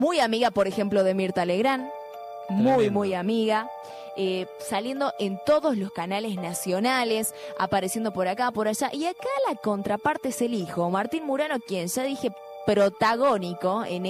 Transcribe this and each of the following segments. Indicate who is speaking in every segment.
Speaker 1: Muy amiga, por ejemplo, de Mirta Legrand. Muy amiga. Saliendo en todos los canales nacionales, apareciendo por acá, por allá. Y acá la contraparte es el hijo, Martín Murano, quien ya dije protagónico en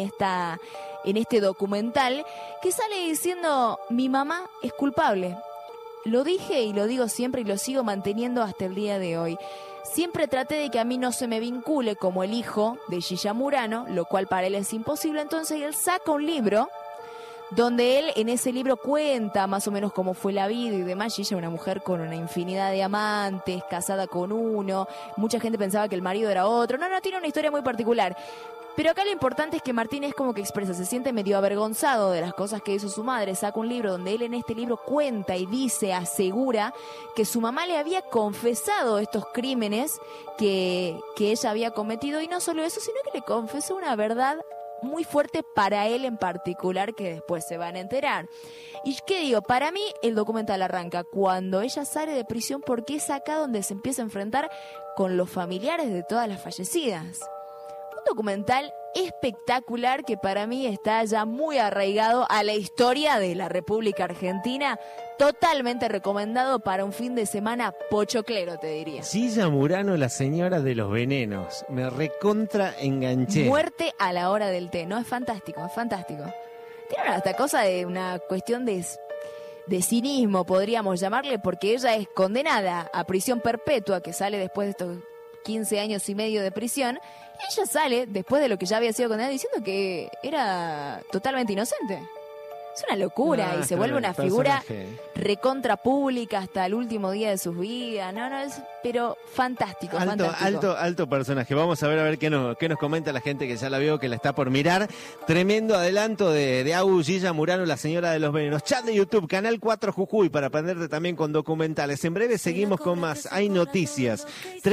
Speaker 1: este documental, que sale diciendo: mi mamá es culpable. Lo dije y lo digo siempre y lo sigo manteniendo hasta el día de hoy. Siempre traté de que a mí no se me vincule como el hijo de Gilla Murano, lo cual para él es imposible. Entonces él saca un libro donde él en ese libro cuenta más o menos cómo fue la vida y demás. Gilla, una mujer con una infinidad de amantes, casada con uno. Mucha gente pensaba que el marido era otro. No, tiene una historia muy particular. Pero acá lo importante es que Martín es como que expresa, se siente medio avergonzado de las cosas que hizo su madre. Saca un libro donde él en este libro cuenta y dice, asegura que su mamá le había confesado estos crímenes que ella había cometido. Y no solo eso, sino que le confesó una verdad muy fuerte para él en particular, que después se van a enterar. Y qué digo, para mí el documental arranca cuando ella sale de prisión, porque es acá donde se empieza a enfrentar con los familiares de todas las fallecidas. Un documental espectacular que para mí está ya muy arraigado a la historia de la República Argentina. Totalmente recomendado para un fin de semana pochoclero, te diría.
Speaker 2: Gilla Murano, la señora de los venenos. Me recontra enganché.
Speaker 1: Muerte a la hora del té, ¿no? Es fantástico, es fantástico. Tiene hasta cosa de una cuestión de cinismo, podríamos llamarle, porque ella es condenada a prisión perpetua, que sale después de estos 15 años y medio de prisión. Y ella sale, después de lo que ya había sido condenada, diciendo que era totalmente inocente. Es una locura, y se vuelve una figura recontra pública hasta el último día de sus vidas. Es pero fantástico, fantástico.
Speaker 2: Alto personaje. Vamos a ver qué nos comenta la gente que ya la vio, que la está por mirar. Tremendo adelanto de Agu Gilla Murano, la señora de los venenos. Chat de YouTube, Canal 4 Jujuy, para aprenderte también con documentales. En breve seguimos con más. Hay noticias.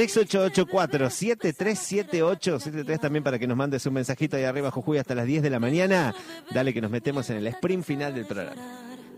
Speaker 2: 3884-737873 también para que nos mandes un mensajito ahí arriba, Jujuy, hasta las 10 de la mañana. Dale que nos metemos en el sprint final del programa.